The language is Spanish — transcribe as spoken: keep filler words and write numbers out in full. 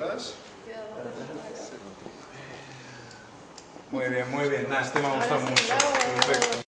atrás. Muy bien, muy bien. Nada, este me ha gustado mucho. Perfecto.